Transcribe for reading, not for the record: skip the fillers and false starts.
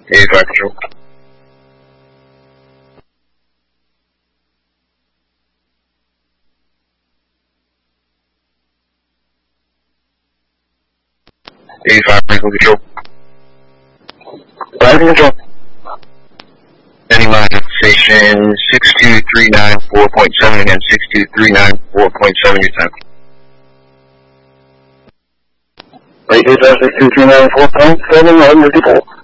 85 control. Franklin control. Rising control. Ending line at station 62394.7 again, 62394.7 your time. Right, 62394.7 on the default.